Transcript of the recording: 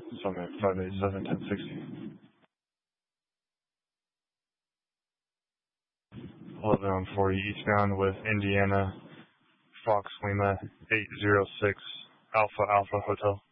Summit 587 1060. 11 on 40 eastbound with Indiana, Fox Lima 806 Alpha Alpha Hotel.